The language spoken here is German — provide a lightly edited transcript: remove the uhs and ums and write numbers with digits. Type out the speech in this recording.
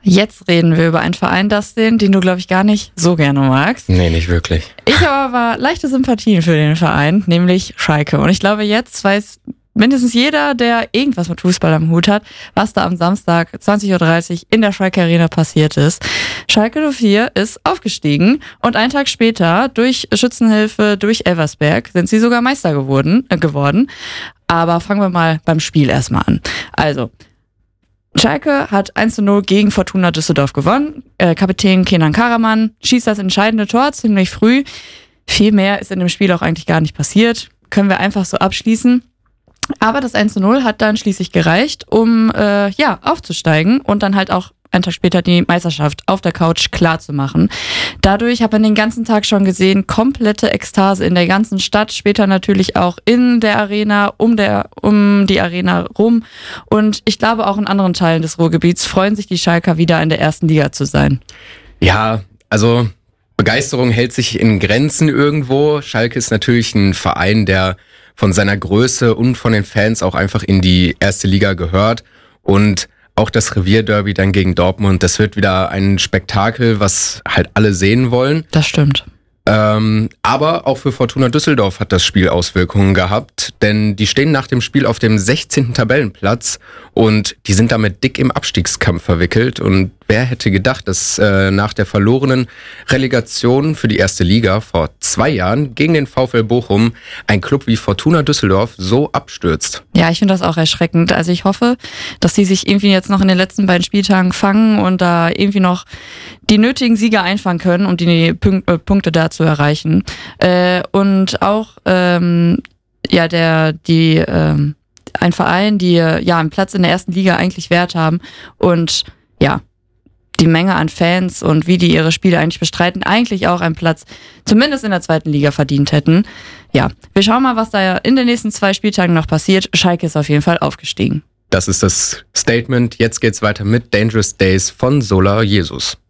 Jetzt reden wir über einen Verein, den du, glaube ich, gar nicht so gerne magst. Nee, nicht wirklich. Ich habe aber leichte Sympathien für den Verein, nämlich Schalke. Und ich glaube, jetzt weiß mindestens jeder, der irgendwas mit Fußball am Hut hat, was da am Samstag 20.30 Uhr in der Schalke Arena passiert ist. Schalke 04 ist aufgestiegen und einen Tag später durch Schützenhilfe durch Elversberg sind sie sogar Meister geworden. Aber fangen wir mal beim Spiel erstmal an. Also, Schalke hat 1:0 gegen Fortuna Düsseldorf gewonnen. Kapitän Kenan Karaman schießt das entscheidende Tor ziemlich früh. Viel mehr ist in dem Spiel auch eigentlich gar nicht passiert. Können wir einfach so abschließen. Aber das 1:0 hat dann schließlich gereicht, um aufzusteigen und dann halt auch einen Tag später die Meisterschaft auf der Couch klar zu machen. Dadurch hat man den ganzen Tag schon gesehen, komplette Ekstase in der ganzen Stadt, später natürlich auch in der Arena, um die Arena rum. Und ich glaube, auch in anderen Teilen des Ruhrgebiets freuen sich die Schalker wieder in der ersten Liga zu sein. Ja, also Begeisterung hält sich in Grenzen irgendwo. Schalke ist natürlich ein Verein, der von seiner Größe und von den Fans auch einfach in die erste Liga gehört. Und auch das Revierderby dann gegen Dortmund, das wird wieder ein Spektakel, was halt alle sehen wollen. Das stimmt. Aber auch für Fortuna Düsseldorf hat das Spiel Auswirkungen gehabt, denn die stehen nach dem Spiel auf dem 16. Tabellenplatz und die sind damit dick im Abstiegskampf verwickelt. Und wer hätte gedacht, dass nach der verlorenen Relegation für die erste Liga vor 2 Jahren gegen den VfL Bochum ein Club wie Fortuna Düsseldorf so abstürzt? Ja, ich finde das auch erschreckend. Also ich hoffe, dass die sich irgendwie jetzt noch in den letzten beiden Spieltagen fangen und da irgendwie noch die nötigen Siege einfangen können, um die Punkte da zu erreichen. Und auch ein Verein, die einen Platz in der ersten Liga eigentlich wert haben und ja, die Menge an Fans und wie die ihre Spiele eigentlich bestreiten, eigentlich auch einen Platz zumindest in der zweiten Liga verdient hätten. Ja, wir schauen mal, was da in den nächsten 2 Spieltagen noch passiert. Schalke ist auf jeden Fall aufgestiegen. Das ist das Statement. Jetzt geht's weiter mit Dangerous Days von Solar Jesus.